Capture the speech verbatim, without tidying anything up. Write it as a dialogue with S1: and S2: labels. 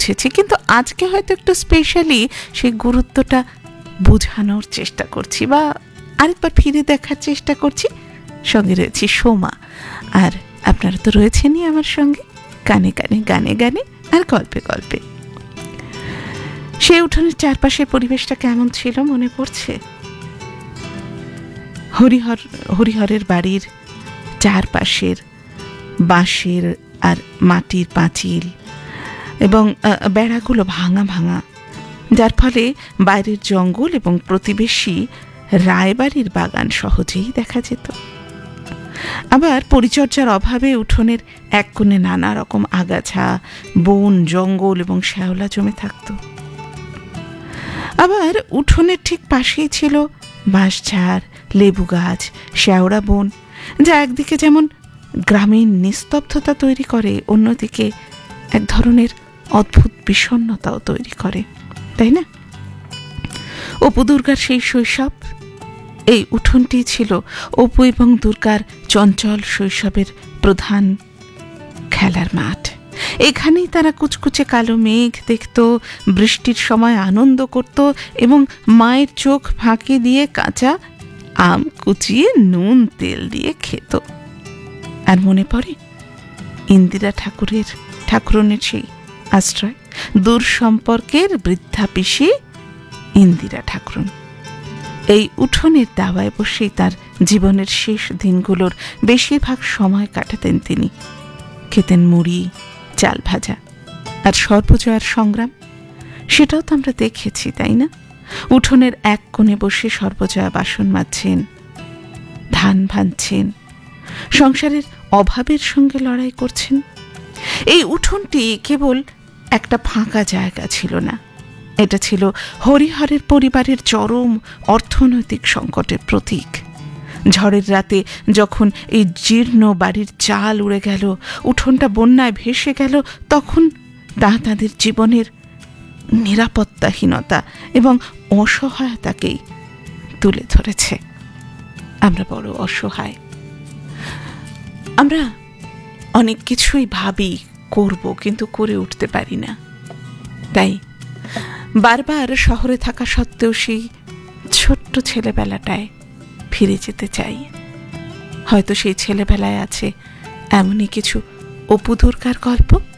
S1: বুঝেছি, কিন্তু আজকে হয়তো একটু স্পেশালি সেই গুরুত্বটা বোঝানোর চেষ্টা করছি বা আরেকবার ফিরে দেখার চেষ্টা করছি। সঙ্গে রয়েছি সোমা, আর আপনারা তো রয়েছেনই আমার সঙ্গে কানে কানে গানে গানে আর গল্পে গল্পে। সে উঠোনের চারপাশের পরিবেশটা কেমন ছিল মনে পড়ছে? হরিহর হরিহরের বাড়ির চারপাশের বাঁশের আর মাটির পাঁচিল এবং বেড়াগুলো ভাঙা ভাঙা, যার ফলে বাইরের জঙ্গল এবং প্রতিবেশী রায়বাড়ির বাগান সহজেই দেখা যেত। আবার পরিচর্যার অভাবে উঠোনের এক কোণে নানা রকম আগাছা, বন, জঙ্গল এবং শ্যাওলা জমে থাকত। আবার উঠোনের ঠিক পাশেই ছিল বাঁশঝাড়, লেবু গাছ, শ্যাওড়া বন, যা একদিকে যেমন গ্রামীণ নিস্তব্ধতা তৈরি করে, অন্যদিকে এক ধরনের অদ্ভুত বিষণ্ণতাও তৈরি করে, তাই না? অপু দুর্গার সেই শৈশব, এই উঠোনটি ছিল অপু এবং দুর্গার চঞ্চল শৈশবের প্রধান খেলার মাঠ। এখানেই তারা কুচকুচে কালো মেঘ দেখত, বৃষ্টির সময় আনন্দ করত এবং মায়ের চোখ ফাঁকি দিয়ে কাঁচা আম কুচিয়ে নুন তেল দিয়ে খেত। আর মনে পড়ে ইন্দিরা ঠাকুরের ঠাকুরনের সেই আশ্রয়, দূর সম্পর্কের বৃদ্ধা পিসি ইন্দিরা ঠাকুরন। এই উঠোনের দাওয়ায় বসেই তার জীবনের শেষ দিনগুলোর বেশিরভাগ সময় কাটাতেন তিনি। খেতেন মুড়ি, চাল ভাজা, আর সর্বজয়ার সংগ্রাম, সেটাও তো আমরা দেখেছি, তাই না? উঠোনের এক কোণে বসে সর্বজয়া বাসন মাজছেন, ধান ভাঙছেন, সংসারের অভাবের সঙ্গে লড়াই করছেন। এই উঠোনটি কেবল একটা ফাঁকা জায়গা ছিল না, এটা ছিল হরিহরের পরিবারের চরম অর্থনৈতিক সংকটের প্রতীক। ঝড়ের রাতে যখন এই জীর্ণ বাড়ির চাল উড়ে গেল, উঠোনটা বন্যায় ভেসে গেল, তখন তা তাদের জীবনের নিরাপত্তাহীনতা এবং অসহায়তাকেই তুলে ধরেছে। আমরা বড় অসহায়। আমরা অনেক কিছুই ভাবি করব, কিন্তু করে উঠতে পারি না। তাই বারবার শহরে থাকা সত্ত্বেও সেই ছোট্ট ছেলেবেলাটায় ফিরে যেতে চাই। হয়তো সেই ছেলেবেলায় আছে এমনই কিছু অপু দুর্গার গল্প।